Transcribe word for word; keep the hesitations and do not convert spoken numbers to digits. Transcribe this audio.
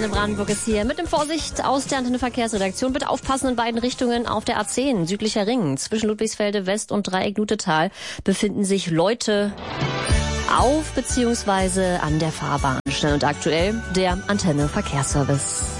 Antenne Brandenburg ist hier mit dem Vorsicht aus der Antenne Verkehrsredaktion. Bitte aufpassen in beiden Richtungen auf der A zehn, südlicher Ring. Zwischen Ludwigsfelde West und Dreieck Lutetal befinden sich Leute auf bzw. an der Fahrbahn. Schnell und aktuell der Antenne Verkehrsservice.